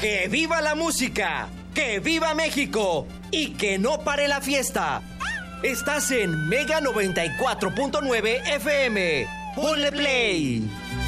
¡Que viva la música! ¡Que viva México! ¡Y que no pare la fiesta! Estás en Mega 94.9 FM. ¡Ponle play!